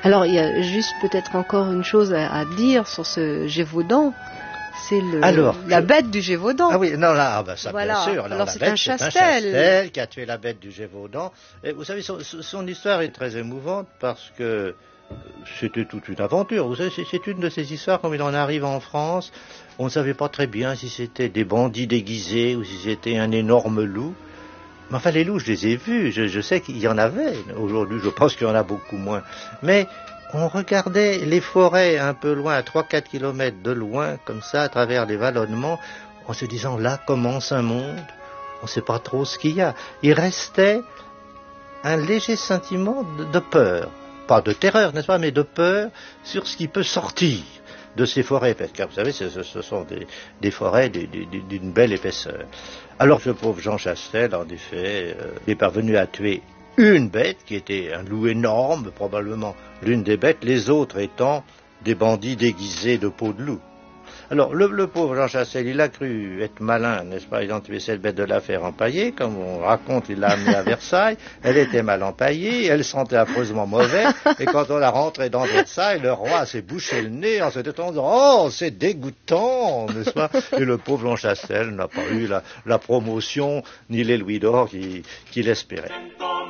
Alors, il y a juste peut-être encore une chose à dire sur ce Gévaudan. C'est la bête du Gévaudan. Ah oui, non, là, ça, voilà. Bien sûr. Alors, c'est un Chastel qui a tué la bête du Gévaudan. Et vous savez, son histoire est très émouvante parce que c'était toute une aventure. Vous savez, c'est une de ces histoires, comme il en arrive en France. On ne savait pas très bien si c'était des bandits déguisés ou si c'était un énorme loup. Mais enfin, les loups, je les ai vus. Je sais qu'il y en avait. Aujourd'hui, je pense qu'il y en a beaucoup moins. Mais on regardait les forêts un peu loin, à 3-4 kilomètres de loin, comme ça, à travers les vallonnements, en se disant, là commence un monde. On ne sait pas trop ce qu'il y a. Il restait un léger sentiment de peur. Pas de terreur, n'est-ce pas, mais de peur sur ce qui peut sortir de ces forêts. Parce que, vous savez, ce sont des forêts d'une belle épaisseur. Alors, ce pauvre Jean Chastel, en effet, est parvenu à tuer une bête, qui était un loup énorme, probablement l'une des bêtes, les autres étant des bandits déguisés de peau de loup. Alors, le pauvre Jean Chastel, il a cru être malin, n'est-ce pas, ayant tué cette bête de la faire empailler, comme on raconte, il l'a amenée à Versailles, elle était mal empaillée, elle sentait affreusement mauvais, et quand on l'a rentrée dans Versailles, le roi s'est bouché le nez en se disant, oh, c'est dégoûtant, n'est-ce pas, et le pauvre Jean Chastel n'a pas eu la promotion, ni les louis d'or qu'il espérait.